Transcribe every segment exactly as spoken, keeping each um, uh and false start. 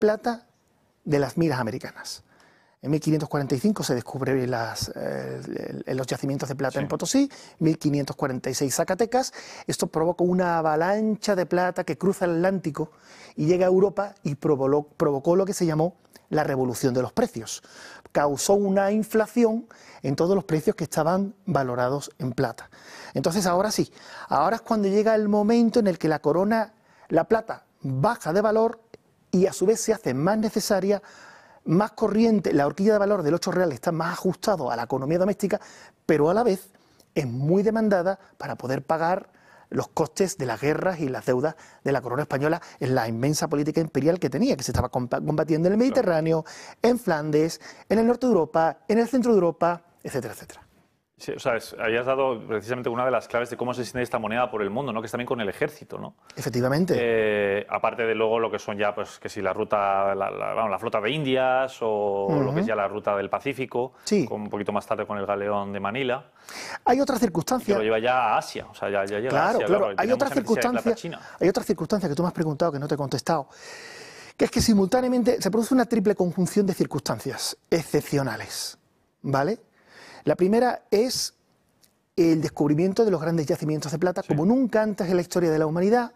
plata de las minas americanas. En mil quinientos cuarenta y cinco se descubren las, eh, los yacimientos de plata sí. en Potosí, mil quinientos cuarenta y seis Zacatecas. Esto provoca una avalancha de plata que cruza el Atlántico y llega a Europa y provocó, provocó lo que se llamó la revolución de los precios. Causó una inflación en todos los precios que estaban valorados en plata. Entonces ahora sí, ahora es cuando llega el momento en el que la corona, la plata, baja de valor y a su vez se hace más necesaria, más corriente, la horquilla de valor del ocho real está más ajustado a la economía doméstica, pero a la vez es muy demandada para poder pagar los costes de las guerras y las deudas de la corona española en la inmensa política imperial que tenía, que se estaba combatiendo en el Mediterráneo, en Flandes, en el norte de Europa, en el centro de Europa, etcétera, etcétera. Sí, o sea, es, habías dado precisamente una de las claves de cómo se extiende esta moneda por el mundo, ¿no? Que es también con el ejército, ¿no? Efectivamente. Eh, aparte de luego lo que son ya, pues, que si la ruta, la, la, vamos, la flota de Indias o uh-huh. lo que es ya la ruta del Pacífico, sí. con un poquito más tarde con el galeón de Manila. Hay otra circunstancia. Que lo lleva ya a Asia, o sea, ya, ya llega claro, a Asia. Claro, claro, hay otra circunstancia. Hay otra circunstancia que tú me has preguntado que no te he contestado, que es que simultáneamente se produce una triple conjunción de circunstancias excepcionales, ¿vale? La primera es el descubrimiento de los grandes yacimientos de plata, sí. como nunca antes en la historia de la humanidad.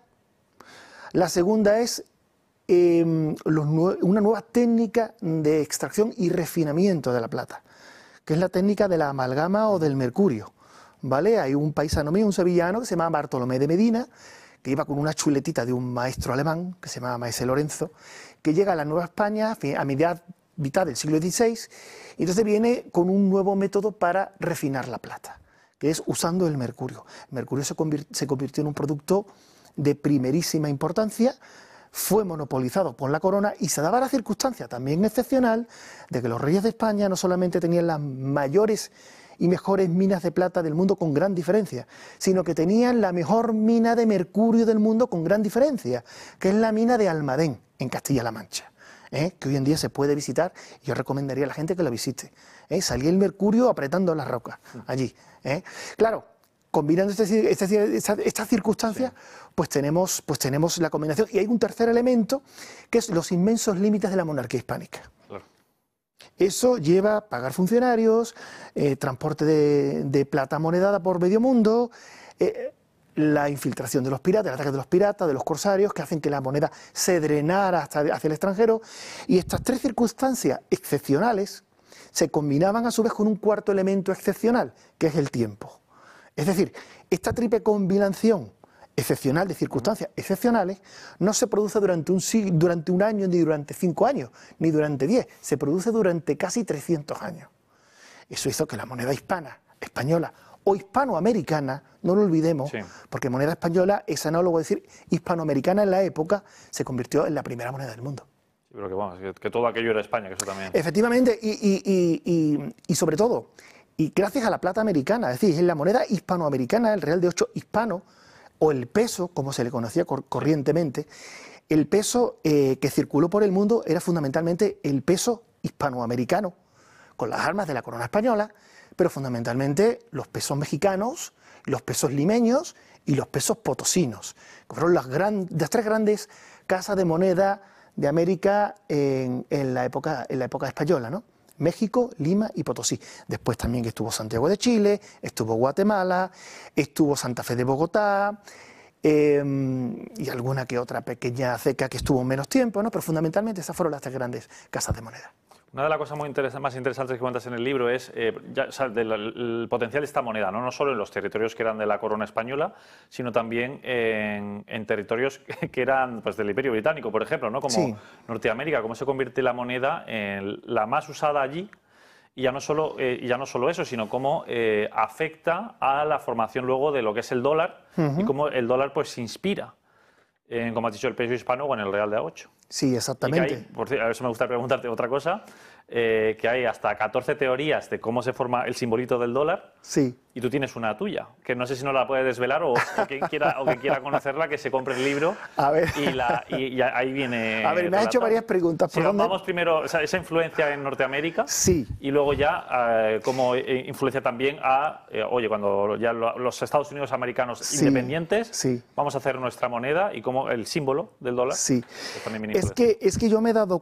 La segunda es eh, los nue una nueva técnica de extracción y refinamiento de la plata, que es la técnica de la amalgama o del mercurio, ¿vale? Hay un paisano mío, un sevillano, que se llama Bartolomé de Medina, que iba con una chuletita de un maestro alemán, que se llama Maese Lorenzo, que llega a la Nueva España a mitad, mitad del siglo dieciséis, y entonces viene con un nuevo método para refinar la plata, que es usando el mercurio. El mercurio se, convir se convirtió en un producto de primerísima importancia, fue monopolizado por la corona y se daba la circunstancia también excepcional de que los reyes de España no solamente tenían las mayores y mejores minas de plata del mundo con gran diferencia, sino que tenían la mejor mina de mercurio del mundo con gran diferencia, que es la mina de Almadén, en Castilla-La Mancha. ¿Eh? Que hoy en día se puede visitar y yo recomendaría a la gente que la visite. ¿Eh? Salía el mercurio apretando las rocas allí. ¿Eh? Claro, combinando este, este, esta, estas circunstancias, sí. pues, tenemos, pues tenemos la combinación. Y hay un tercer elemento, que es los inmensos límites de la monarquía hispánica. Claro. Eso lleva a pagar funcionarios, eh, transporte de, de plata monedada por medio mundo, eh, la infiltración de los piratas, el ataque de los piratas, de los corsarios, que hacen que la moneda se drenara hasta hacia el extranjero. Y estas tres circunstancias excepcionales se combinaban a su vez con un cuarto elemento excepcional, que es el tiempo. Es decir, esta triple combinación excepcional de circunstancias excepcionales no se produce durante un, durante un año, ni durante cinco años, ni durante diez, se produce durante casi trescientos años. Eso hizo que la moneda hispana, española o hispanoamericana, no lo olvidemos, sí. porque moneda española es análogo a decir hispanoamericana en la época, se convirtió en la primera moneda del mundo. Sí, pero que, vamos, que, que todo aquello era España, que eso también... Efectivamente, y, y, y, y, y sobre todo, y gracias a la plata americana, es decir, es la moneda hispanoamericana, el real de ocho hispano, o el peso, como se le conocía cor corrientemente, el peso eh, que circuló por el mundo era fundamentalmente el peso hispanoamericano, con las armas de la corona española, pero fundamentalmente los pesos mexicanos, los pesos limeños y los pesos potosinos, que fueron las, gran, las tres grandes casas de moneda de América en, en, la, época, en la época española, ¿no? México, Lima y Potosí. Después también estuvo Santiago de Chile, estuvo Guatemala, estuvo Santa Fe de Bogotá, eh, y alguna que otra pequeña ceca que estuvo menos tiempo, ¿no? Pero fundamentalmente esas fueron las tres grandes casas de moneda. Una de las cosas muy interesa más interesantes que cuentas en el libro es eh, ya, o sea, del, el potencial de esta moneda, ¿no? No solo en los territorios que eran de la corona española, sino también en, en territorios que eran pues, del Imperio Británico, por ejemplo, ¿no? Como sí. Norteamérica, cómo se convierte la moneda en la más usada allí, y ya no solo, eh, ya no solo eso, sino cómo eh, afecta a la formación luego de lo que es el dólar, uh-huh. y cómo el dólar pues, se inspira en, como has dicho, el peso hispano o en el real de A ocho. Sí, exactamente. Y que hay, por cierto, a eso me gusta preguntarte otra cosa, eh, que hay hasta catorce teorías de cómo se forma el simbolito del dólar. Sí. Y tú tienes una tuya, que no sé si no la puedes desvelar o, o quien quiera o quien quiera conocerla, que se compre el libro. A ver. Y, la, y, y ahí viene. A ver, me has hecho varias preguntas. Sí, vamos primero, o sea, esa influencia en Norteamérica. Sí. Y luego ya, eh, cómo influencia también a, eh, oye, cuando ya lo, los Estados Unidos americanos sí. independientes, sí. vamos a hacer nuestra moneda y cómo el símbolo del dólar. Sí. Pues también viene es que, es que yo me he dado